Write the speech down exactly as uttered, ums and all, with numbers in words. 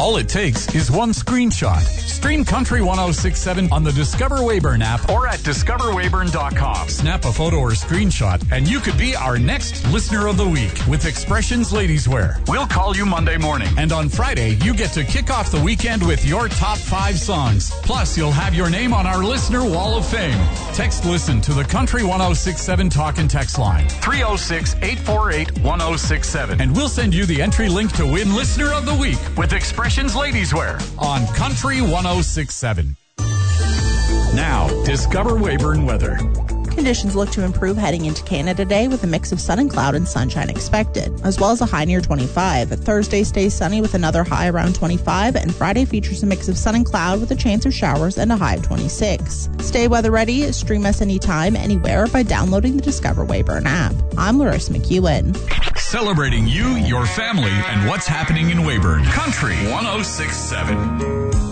All it takes is one screenshot. Stream Country ten sixty-seven on the Discover Weyburn app or at discover weyburn dot com. Snap a photo or screenshot and you could be our next Listener of the Week with Expressions Ladies Wear. We'll call you Monday morning. And on Friday, you get to kick off the weekend with your top five songs. Plus, you'll have your name on our Listener Wall of Fame. Text Listen to the Country ten sixty-seven talk and text line three oh six, eight four eight, one oh six seven. And we'll send you the entry link to win Listener of the Week with Expressions Ladies Wear on Country ten sixty-seven. Now, Discover Weyburn weather. Conditions look to improve heading into Canada Day with a mix of sun and cloud and sunshine expected, as well as a high near twenty-five. Thursday stays sunny with another high around twenty-five, and Friday features a mix of sun and cloud with a chance of showers and a high of twenty-six. Stay weather ready. Stream us anytime, anywhere by downloading the Discover Weyburn app. I'm Larissa McEwen. Celebrating you, your family, and what's happening in Weyburn. Country ten sixty-seven.